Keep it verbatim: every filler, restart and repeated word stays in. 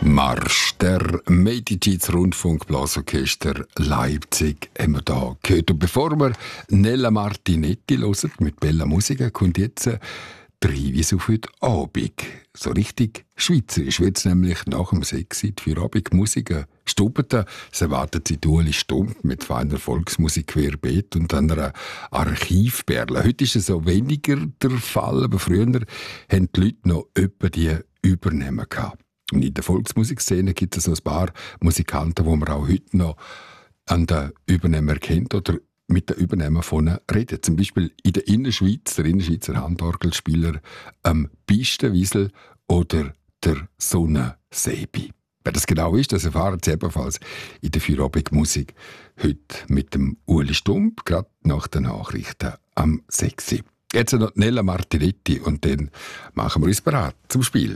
Marsch, der Medici Rundfunkblasorchester Leipzig haben wir da gehört. Und bevor wir Nella Martinetti hören mit Bella Musica, kommt jetzt der Hinweis auf heute Abend. So richtig schweizerisch wird es nämlich nach dem sechs Uhr für Abendmusik Stubeten. Es erwartet sich Ueli Stump mit feiner Volksmusik querbeet und einer Archivperle. Heute ist es so weniger der Fall, aber früher haben die Leute noch etwa die übernehmen gehabt. Und in der Volksmusikszene gibt es so ein paar Musikanten, die man auch heute noch an den Übernehmer kennt oder mit den Übernehmern von reden. Zum Beispiel in der Innerschweiz, der Innerschweizer Handorgelspieler ähm, Pistenwiesel oder der Sonnensebi. Wer das genau ist, das erfahren Sie ebenfalls in der Feierabendmusik heute mit dem Ueli Stump, gerade nach den Nachrichten am sechs Uhr. Jetzt noch Nella Martinetti und dann machen wir uns bereit zum Spiel.